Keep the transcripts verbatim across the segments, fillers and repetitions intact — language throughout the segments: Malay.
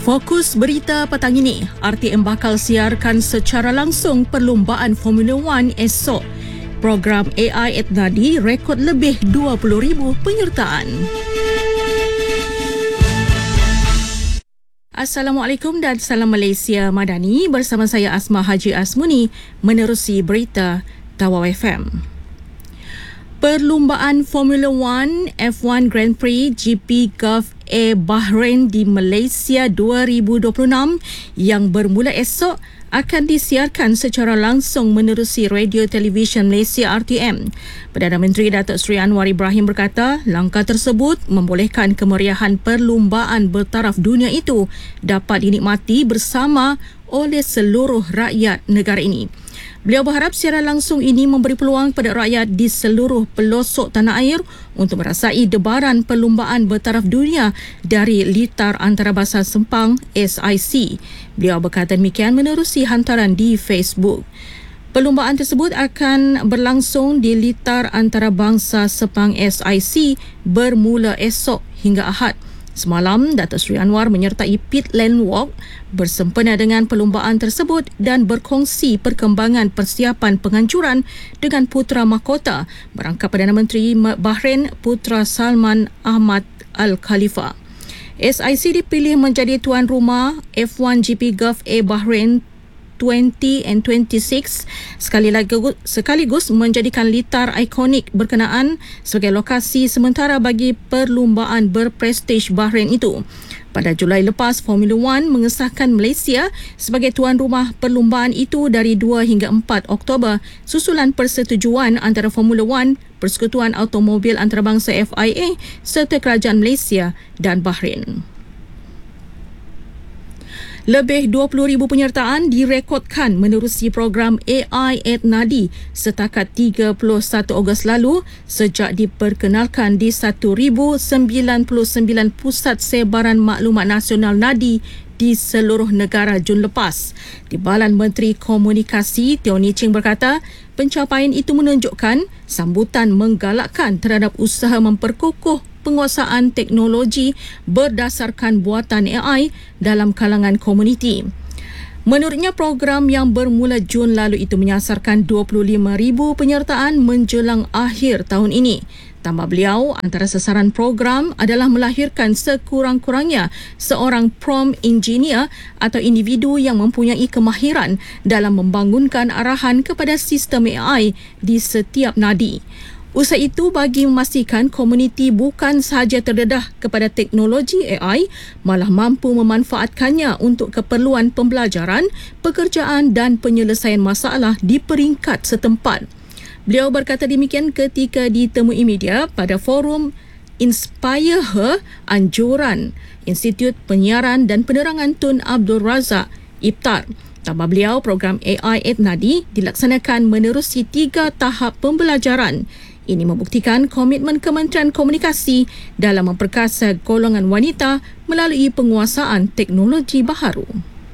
Fokus berita petang ini, R T M bakal siarkan secara langsung perlumbaan Formula One esok. Program A I Etnadi rekod lebih dua puluh ribu penyertaan. Assalamualaikum dan salam Malaysia Madani, bersama saya Asma Haji Asmuni menerusi berita Tawau F M. Perlumbaan Formula One F one Grand Prix G P Gulf Air Bahrain di Malaysia dua ribu dua puluh enam yang bermula esok akan disiarkan secara langsung menerusi Radio Television Malaysia R T M. Perdana Menteri Datuk Seri Anwar Ibrahim berkata, langkah tersebut membolehkan kemeriahan perlumbaan bertaraf dunia itu dapat dinikmati bersama oleh seluruh rakyat negara ini. Beliau berharap siaran langsung ini memberi peluang kepada rakyat di seluruh pelosok tanah air untuk merasai debaran perlumbaan bertaraf dunia dari litar antarabangsa Sepang S I C. Beliau berkata demikian menerusi hantaran di Facebook. Perlumbaan tersebut akan berlangsung di litar antarabangsa Sepang S I C bermula esok hingga Ahad. Semalam, Datuk Seri Anwar menyertai Pit Lane Walk bersempena dengan perlumbaan tersebut dan berkongsi perkembangan persiapan penganjuran dengan Putera Mahkota merangkap Perdana Menteri Bahrain Putra Salman Ahmad Al Khalifa. S I C dipilih menjadi tuan rumah F one G P Gulf Air Bahrain twenty and twenty-six sekali lagi sekaligus menjadikan litar ikonik berkenaan sebagai lokasi sementara bagi perlumbaan berprestij Bahrain itu. Pada Julai lepas, Formula One mengesahkan Malaysia sebagai tuan rumah perlumbaan itu dari dua hingga empat Oktober susulan persetujuan antara Formula One, Persekutuan Automobil Antarabangsa F I A serta Kerajaan Malaysia dan Bahrain. Lebih dua puluh ribu penyertaan direkodkan menerusi program A I Etnadi setakat tiga puluh satu Ogos lalu sejak diperkenalkan di seribu sembilan puluh sembilan pusat sebaran maklumat nasional nadi di seluruh negara Jun lepas. Timbalan Menteri Komunikasi Teo Nii Ching berkata, pencapaian itu menunjukkan sambutan menggalakkan terhadap usaha memperkukuh penguasaan teknologi berdasarkan buatan A I dalam kalangan komuniti. Menurutnya, program yang bermula Jun lalu itu menyasarkan dua puluh lima ribu penyertaan menjelang akhir tahun ini. Tambah beliau, antara sasaran program adalah melahirkan sekurang-kurangnya seorang prompt engineer atau individu yang mempunyai kemahiran dalam membangunkan arahan kepada sistem A I di setiap nadi. Usaha itu bagi memastikan komuniti bukan sahaja terdedah kepada teknologi A I, malah mampu memanfaatkannya untuk keperluan pembelajaran, pekerjaan dan penyelesaian masalah di peringkat setempat. Beliau berkata demikian ketika ditemui media pada forum Inspire Her Anjuran Institut Penyiaran dan Penerangan Tun Abdul Razak I P T A R. Tambah beliau, program A I Etnadi dilaksanakan menerusi tiga tahap pembelajaran. Ini membuktikan komitmen Kementerian Komunikasi dalam memperkasa golongan wanita melalui penguasaan teknologi baharu.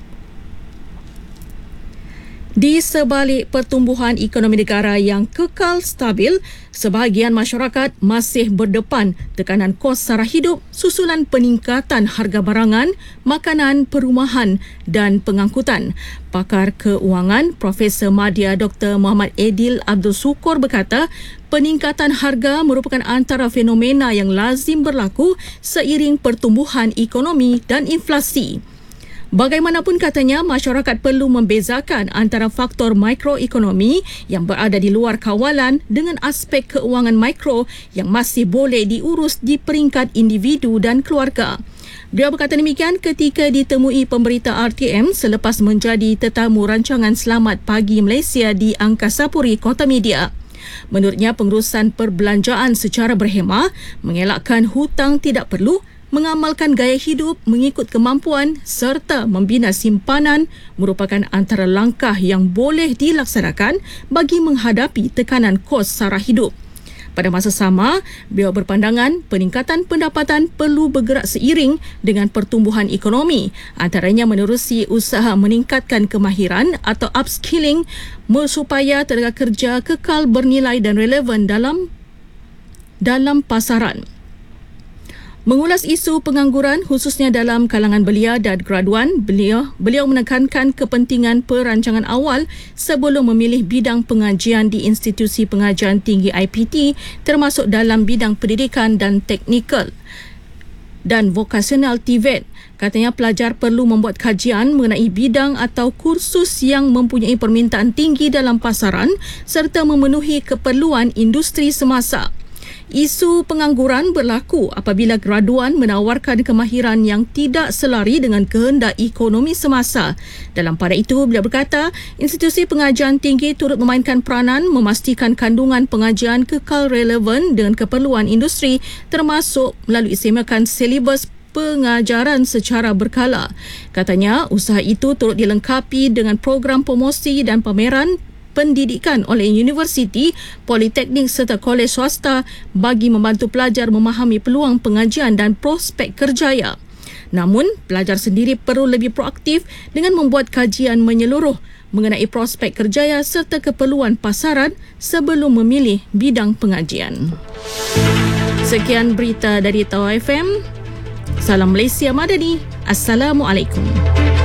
Di sebalik pertumbuhan ekonomi negara yang kekal stabil, sebahagian masyarakat masih berdepan tekanan kos sara hidup susulan peningkatan harga barangan, makanan, perumahan dan pengangkutan. Pakar keuangan Profesor Madya Doktor Muhammad Aidil Abdul Sukur berkata, peningkatan harga merupakan antara fenomena yang lazim berlaku seiring pertumbuhan ekonomi dan inflasi. Bagaimanapun katanya, masyarakat perlu membezakan antara faktor mikroekonomi yang berada di luar kawalan dengan aspek keuangan mikro yang masih boleh diurus di peringkat individu dan keluarga. Beliau berkata demikian ketika ditemui pemberita R T M selepas menjadi tetamu rancangan Selamat Pagi Malaysia di Angkasa Puri, Kota Media. Menurutnya, pengurusan perbelanjaan secara berhemah, mengelakkan hutang tidak perlu, mengamalkan gaya hidup mengikut kemampuan serta membina simpanan merupakan antara langkah yang boleh dilaksanakan bagi menghadapi tekanan kos sara hidup. Pada masa sama, beliau berpandangan peningkatan pendapatan perlu bergerak seiring dengan pertumbuhan ekonomi, antaranya menerusi usaha meningkatkan kemahiran atau upskilling supaya tenaga kerja kekal bernilai dan relevan dalam dalam pasaran. Mengulas isu pengangguran khususnya dalam kalangan belia dan graduan, beliau beliau menekankan kepentingan perancangan awal sebelum memilih bidang pengajian di institusi pengajian tinggi I P T termasuk dalam bidang pendidikan dan teknikal dan vokasional T V E T. Katanya pelajar perlu membuat kajian mengenai bidang atau kursus yang mempunyai permintaan tinggi dalam pasaran serta memenuhi keperluan industri semasa. Isu pengangguran berlaku apabila graduan menawarkan kemahiran yang tidak selari dengan kehendak ekonomi semasa. Dalam pada itu, beliau berkata, institusi pengajian tinggi turut memainkan peranan memastikan kandungan pengajian kekal relevan dengan keperluan industri termasuk melalui semakan silibus pengajaran secara berkala. Katanya, usaha itu turut dilengkapi dengan program promosi dan pameran pendidikan oleh universiti, politeknik serta kolej swasta bagi membantu pelajar memahami peluang pengajian dan prospek kerjaya. Namun, pelajar sendiri perlu lebih proaktif dengan membuat kajian menyeluruh mengenai prospek kerjaya serta keperluan pasaran sebelum memilih bidang pengajian. Sekian berita dari Tawau F M. Salam Malaysia Madani. Assalamualaikum.